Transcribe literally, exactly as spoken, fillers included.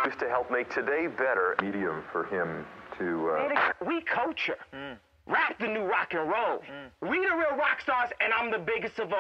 Just to help make today better. Medium for him to... Uh... We culture. Mm. Rap the new rock and roll. Mm. We the real rock stars, and I'm the biggest of all.